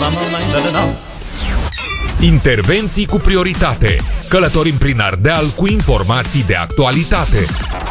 Intervenții cu prioritate. Călătorim prin Ardeal cu informații de actualitate.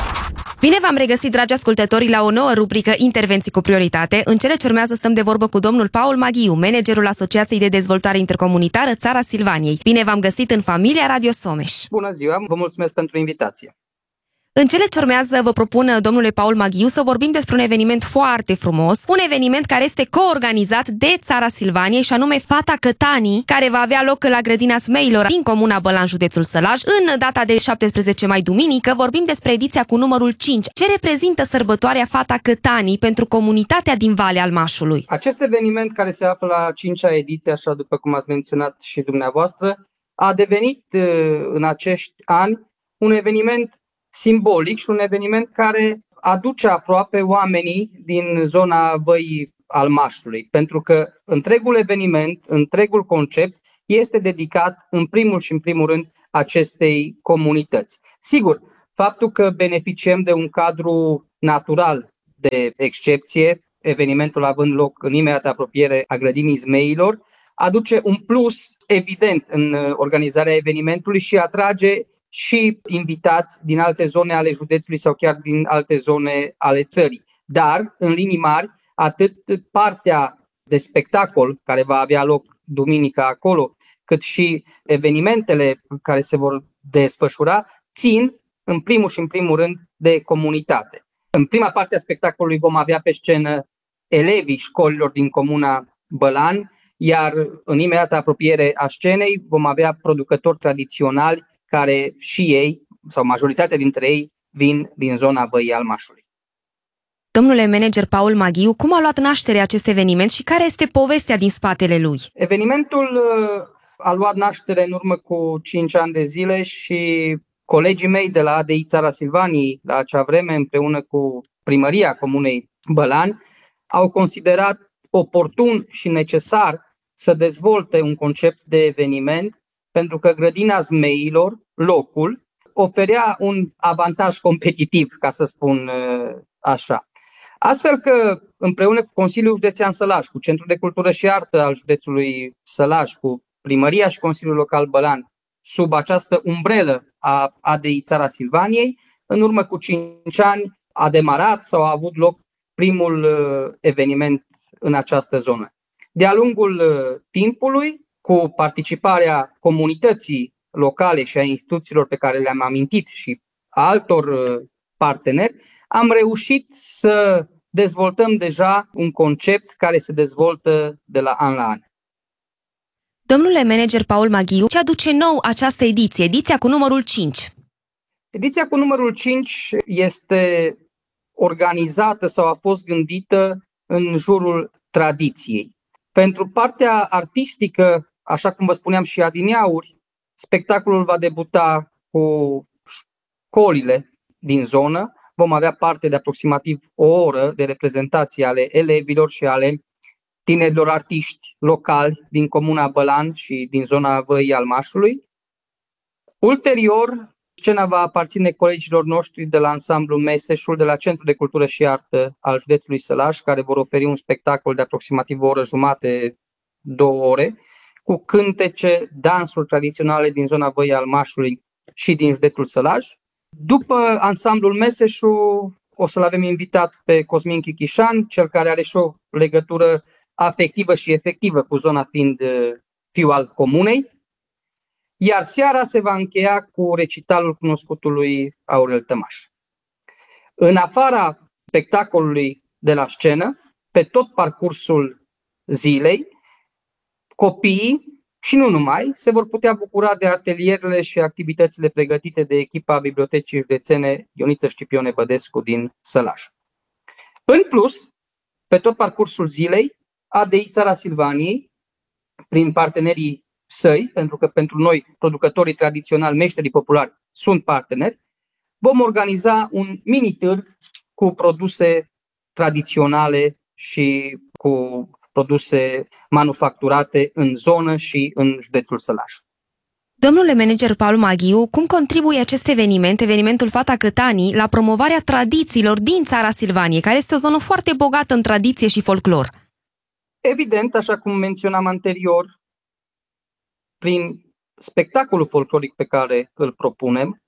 Bine v-am regăsit, dragi ascultători, la o nouă rubrică Intervenții cu prioritate. În cele ce urmează stăm de vorbă cu domnul Paul Maghiu, managerul Asociației de Dezvoltare Intercomunitară Țara Silvaniei. Bine v-am găsit în familia Radio Someș. Bună ziua, vă mulțumesc pentru invitație. În cele ce urmează vă propun, domnule Paul Maghiu, să vorbim despre un eveniment foarte frumos, un eveniment care este coorganizat de Țara Silvaniei și anume Fata Cătanii, care va avea loc la grădina Zmeilor din comuna Bălan, județul Sălaj, în data de 17 mai, duminică. Vorbim despre ediția cu numărul 5. Ce reprezintă sărbătoarea Fata Cătanii pentru comunitatea din Valea Almașului? Acest eveniment, care se află la 5-a ediție, așa după cum ați menționat și dumneavoastră, a devenit în acești ani un eveniment simbolic și un eveniment care aduce aproape oamenii din zona Văii Almașului, pentru că întregul eveniment, întregul concept este dedicat în primul rând acestei comunități. Sigur, faptul că beneficiem de un cadru natural de excepție, evenimentul având loc în imediată apropiere a grădinii Zmeilor, aduce un plus evident în organizarea evenimentului și atrage și invitați din alte zone ale județului sau chiar din alte zone ale țării. Dar, în linii mari, atât partea de spectacol care va avea loc duminică acolo, cât și evenimentele care se vor desfășura, țin în primul rând de comunitate. În prima parte a spectacolului vom avea pe scenă elevii școlilor din comuna Bălan, iar în imediată apropiere a scenei vom avea producători tradiționali care și ei, sau majoritatea dintre ei, vin din zona Văii Almașului. Domnule manager Paul Maghiu, cum a luat naștere acest eveniment și care este povestea din spatele lui? Evenimentul a luat naștere în urmă cu 5 ani de zile și colegii mei de la ADI Țara Silvaniei, la acea vreme, împreună cu primăria comunei Bălan, au considerat oportun și necesar să dezvolte un concept de eveniment, pentru că grădina Zmeilor, locul, oferea un avantaj competitiv, ca să spun așa. Astfel că, împreună cu Consiliul Județean Sălaj, cu Centrul de Cultură și Artă al județului Sălaj, cu Primăria și Consiliul Local Bălan, sub această umbrelă a ADI Țara Silvaniei, în urmă cu 5 ani a demarat sau a avut loc primul eveniment în această zonă. De-a lungul timpului, cu participarea comunității locale și a instituțiilor pe care le-am amintit și a altor parteneri, am reușit să dezvoltăm deja un concept care se dezvoltă de la an la an. Domnule manager Paul Maghiu, ce aduce nou această ediție, ediția cu numărul 5? Ediția cu numărul 5 este organizată sau a fost gândită în jurul tradiției. Pentru partea artistică, așa cum vă spuneam și adineauri, spectacolul va debuta cu școlile din zonă. Vom avea parte de aproximativ o oră de reprezentații ale elevilor și ale tinerilor artiști locali din comuna Bălan și din zona Văii Almașului. Ulterior, scena va aparține colegilor noștri de la ansamblu Meseșul, de la Centrul de Cultură și Artă al județului Sălaj, care vor oferi un spectacol de aproximativ o oră jumate, 2 ore, cu cântece, dansuri tradiționale din zona Văii Almașului și din județul Sălaj. După ansamblul Meseșul o să-l avem invitat pe Cosmin Chichișan, cel care are și o legătură afectivă și efectivă cu zona, fiind fiu al comunei. Iar seara se va încheia cu recitalul cunoscutului Aurel Tămaș. În afara spectacolului de la scenă, pe tot parcursul zilei, copiii și nu numai se vor putea bucura de atelierele și activitățile pregătite de echipa Bibliotecii Județene Ioniță Scipione Bădescu din Sălaj. În plus, pe tot parcursul zilei, ADI Țara Silvaniei, prin partenerii săi, pentru că pentru noi, producătorii tradiționali, meșterii populari, sunt parteneri, vom organiza un mini-târg cu produse tradiționale și cu produse manufacturate în zonă și în județul Sălaj. Domnule manager Paul Maghiu, cum contribuie acest eveniment, evenimentul Fata Cătanii, la promovarea tradițiilor din Țara Silvaniei, care este o zonă foarte bogată în tradiție și folclor? Evident, așa cum menționam anterior, prin spectacolul folcloric pe care îl propunem,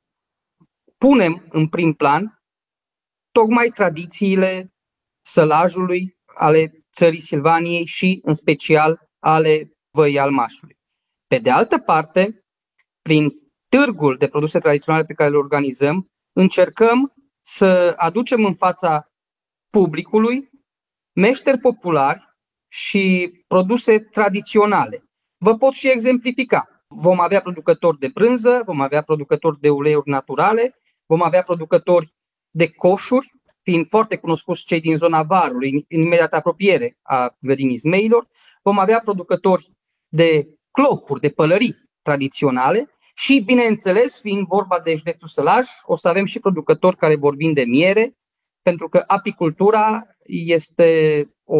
punem în prim plan tocmai tradițiile sălajului, ale țării Silvaniei și, în special, ale Văii Almașului. Pe de altă parte, prin târgul de produse tradiționale pe care le organizăm, încercăm să aducem în fața publicului meșteri populari și produse tradiționale. Vă pot și exemplifica. Vom avea producători de brânză, vom avea producători de uleiuri naturale, vom avea producători de coșuri, fiind foarte cunoscuți cei din zona Varului, în imediată apropiere a grădinii Zmeilor, vom avea producători de clopuri, de pălării tradiționale și, bineînțeles, fiind vorba de județul Sălaj, o să avem și producători care vor vinde miere, pentru că apicultura este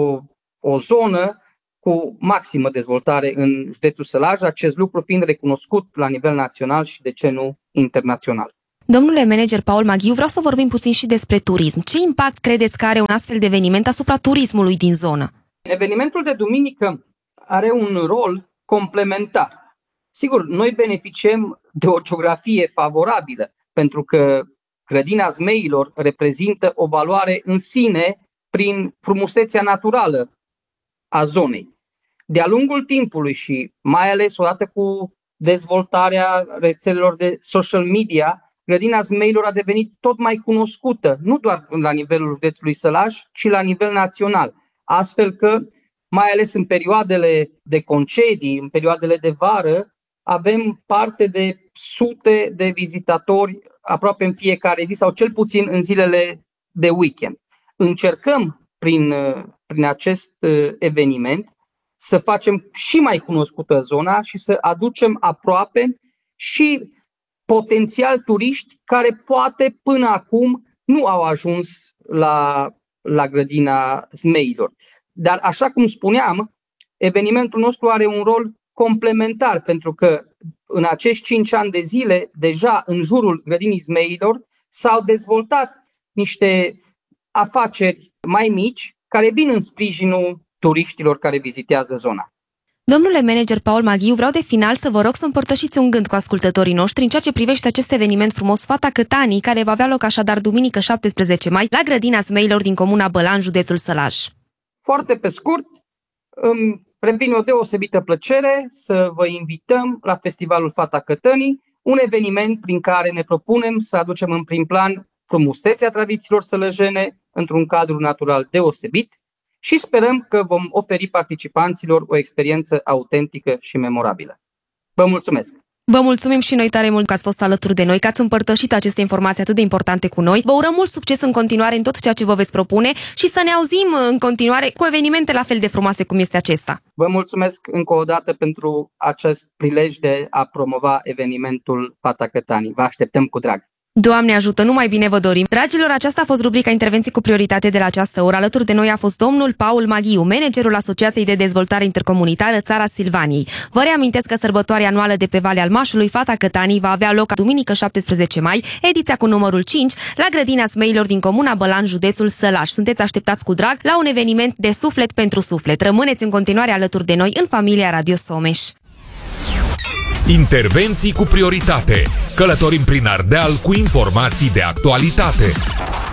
o zonă cu maximă dezvoltare în județul Sălaj, acest lucru fiind recunoscut la nivel național și, de ce nu, internațional. Domnule manager Paul Maghiu, vreau să vorbim puțin și despre turism. Ce impact credeți că are un astfel de eveniment asupra turismului din zonă? Evenimentul de duminică are un rol complementar. Sigur, noi beneficiem de o geografie favorabilă, pentru că grădina Zmeilor reprezintă o valoare în sine prin frumusețea naturală a zonei. De-a lungul timpului și mai ales odată cu dezvoltarea rețelelor de social media, grădina Zmeilor a devenit tot mai cunoscută, nu doar la nivelul județului Sălaj, ci la nivel național. Astfel că, mai ales în perioadele de concedii, în perioadele de vară, avem parte de sute de vizitatori aproape în fiecare zi sau cel puțin în zilele de weekend. Încercăm prin acest eveniment să facem și mai cunoscută zona și să aducem aproape și potențial turiști care poate până acum nu au ajuns la grădina Zmeilor. Dar așa cum spuneam, evenimentul nostru are un rol complementar, pentru că în acești 5 ani de zile, deja în jurul grădinii Zmeilor s-au dezvoltat niște afaceri mai mici care vin în sprijinul turiștilor care vizitează zona. Domnule manager Paul Maghiu, vreau de final să vă rog să împărtășiți un gând cu ascultătorii noștri în ceea ce privește acest eveniment frumos Fata Cătanii, care va avea loc așadar duminică 17 mai la grădina Zmeilor din comuna Bălan, județul Sălaj. Foarte pe scurt, îmi revine o deosebită plăcere să vă invităm la Festivalul Fata Cătanii, un eveniment prin care ne propunem să aducem în prim plan frumusețea tradițiilor sălăjene într-un cadru natural deosebit și sperăm că vom oferi participanților o experiență autentică și memorabilă. Vă mulțumesc! Vă mulțumim și noi tare mult că ați fost alături de noi, că ați împărtășit aceste informații atât de importante cu noi. Vă urăm mult succes în continuare în tot ceea ce vă veți propune și să ne auzim în continuare cu evenimente la fel de frumoase cum este acesta. Vă mulțumesc încă o dată pentru acest prilej de a promova evenimentul Fata Cătanii. Vă așteptăm cu drag! Doamne ajută, numai bine vă dorim! Dragilor, aceasta a fost rubrica Intervenții cu prioritate de la această oră. Alături de noi a fost domnul Paul Maghiu, managerul Asociației de Dezvoltare Intercomunitară Țara Silvaniei. Vă reamintesc că sărbătoarea anuală de pe Valea Almașului, Fata Cătanii, va avea loc duminică 17 mai, ediția cu numărul 5, la grădina Zmeilor din comuna Bălan, județul Sălaj. Sunteți așteptați cu drag la un eveniment de suflet pentru suflet. Rămâneți în continuare alături de noi în familia Radio Someș. Intervenții cu prioritate. Călătorim prin Ardeal cu informații de actualitate.